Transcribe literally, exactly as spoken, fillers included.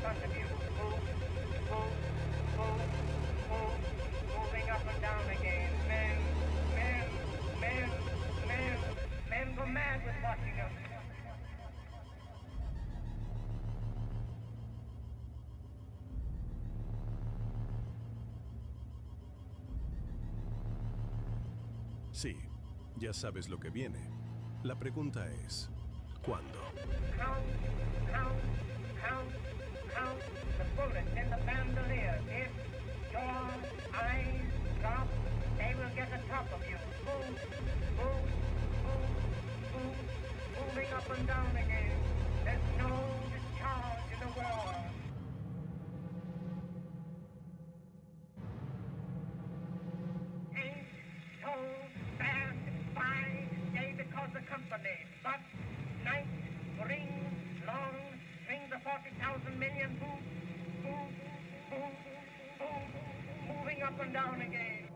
front of you. Move, move, move, move, moving up and down again. Men, men, men, men, men go mad with watching them. Sí, ya sabes lo que viene. La pregunta es, ¿cuándo? Count, count, count, count the bullets in the bandolier. If your eyes drop, they will get the top of you. Move, move, move, move, moving up and down again. There's no discharge in the war. Ain't so fast by day because the company, but night rings long, rings the forty thousand million move, move, move, move, moving up and down again.